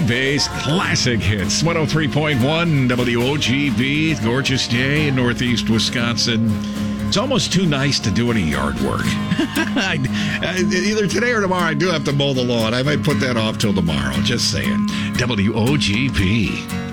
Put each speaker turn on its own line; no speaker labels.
Philly-based classic hits. 103.1 WOGB. Gorgeous day in northeast Wisconsin. It's almost too nice to do any yard work. Either today or tomorrow, I do have to mow the lawn. I might put that off till tomorrow. Just saying. WOGP.